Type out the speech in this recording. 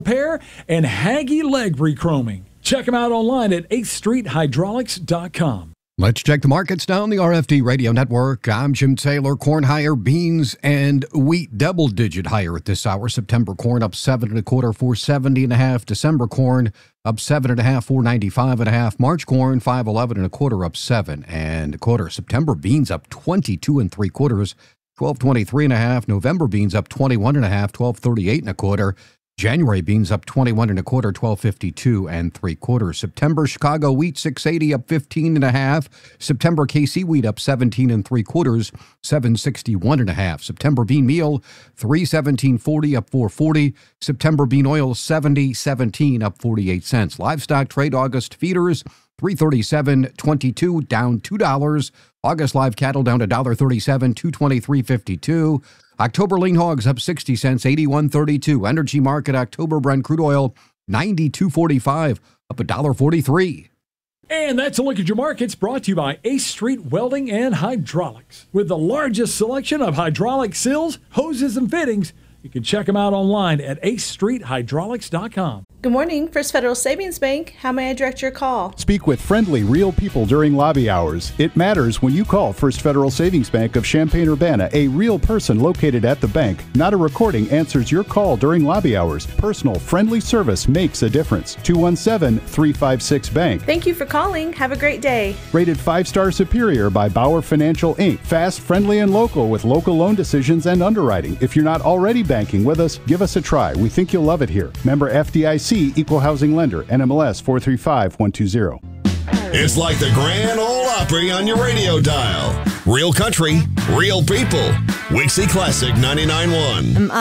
repair, and Haggy leg rechroming. Check them out online at 8thstreethydraulics.com. Let's check the markets down the RFD Radio Network. I'm Jim Taylor. Corn higher, beans and wheat double-digit higher at this hour. September corn up 7 1/4, 470 1/2. December corn up 7 1/2, 495 1/2. March corn 511 1/4, up 7 1/4. September beans up 22 3/4, 1223 1/2. November beans up 21 1/2, 1238 1/4. January beans up 21 1/4, 1252 3/4. September Chicago wheat 680 up 15 1/2. September KC wheat up 17 3/4, 761 1/2. September bean meal 317.40 up 440. September bean oil 70.17 up 48 cents. Livestock trade August feeders 337.22 down $2. August live cattle down to $1.37, 223.52. October lean hogs up 60 cents, 81.32. Energy market October Brent crude oil 92.45, up $1.43. And that's a look at your markets, brought to you by Ace Street Welding and Hydraulics. With the largest selection of hydraulic sills, hoses, and fittings, you can check them out online at acestreethydraulics.com. Good morning, First Federal Savings Bank. How may I direct your call? Speak with friendly, real people during lobby hours. It matters when you call First Federal Savings Bank of Champaign-Urbana. A real person located at the bank, not a recording, answers your call during lobby hours. Personal, friendly service makes a difference. 217-356-BANK. Thank you for calling. Have a great day. Rated 5-star superior by Bauer Financial, Inc. Fast, friendly, and local with local loan decisions and underwriting. If you're not already banking with us, give us a try. We think you'll love it here. Member FDIC, Equal Housing Lender, NMLS 435120. It's like the Grand Ole Opry on your radio dial. Real country, real people. Wixie Classic 99.1.